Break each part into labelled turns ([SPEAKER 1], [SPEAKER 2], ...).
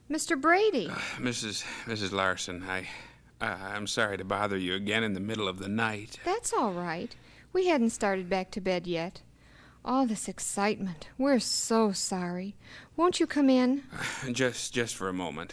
[SPEAKER 1] Mr. Brady.
[SPEAKER 2] Mrs. Larson, I'm sorry to bother you again in the middle of the night.
[SPEAKER 1] That's all right. We hadn't started back to bed yet. All this excitement. We're so sorry. Won't you come in?
[SPEAKER 2] Just for a moment.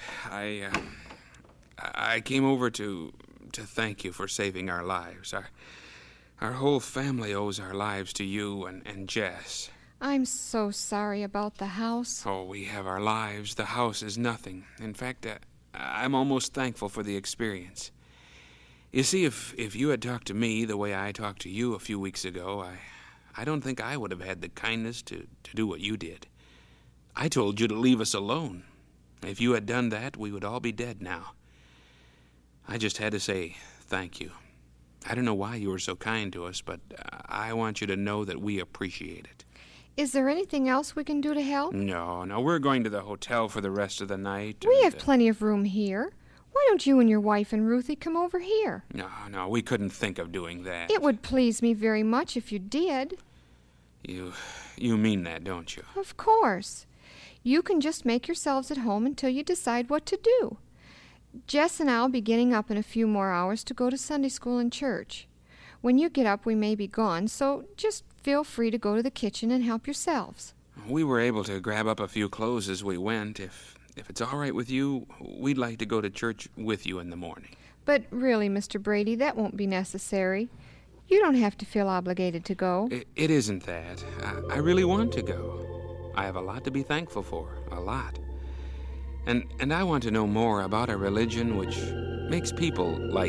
[SPEAKER 2] I came over to thank you for saving our lives. Our whole family owes our lives to you and Jess.
[SPEAKER 1] I'm so sorry about the house.
[SPEAKER 2] Oh, we have our lives. The house is nothing. In fact, I'm almost thankful for the experience. You see, if you had talked to me the way I talked to you a few weeks ago, I don't think I would have had the kindness to do what you did. I told you to leave us alone. If you had done that, we would all be dead now. I just had to say thank you. I don't know why you were so kind to us, but I want you to know that we appreciate it.
[SPEAKER 1] Is there anything else we can do to help?
[SPEAKER 2] No, we're going to the hotel for the rest of the night.
[SPEAKER 1] We have plenty of room here. Why don't you and your wife and Ruthie come over here?
[SPEAKER 2] No, we couldn't think of doing that.
[SPEAKER 1] It would please me very much if you did.
[SPEAKER 2] You mean that, don't you?
[SPEAKER 1] Of course. You can just make yourselves at home until you decide what to do. Jess and I'll be getting up in a few more hours to go to Sunday school and church. When you get up, we may be gone, so just feel free to go to the kitchen and help yourselves.
[SPEAKER 2] We were able to grab up a few clothes as we went. If it's all right with you, we'd like to go to church with you in the morning.
[SPEAKER 1] But really, Mr. Brady, that won't be necessary. You don't have to feel obligated to go.
[SPEAKER 2] It isn't that. I really want to go. I have a lot to be thankful for, a lot. And I want to know more about a religion which makes people like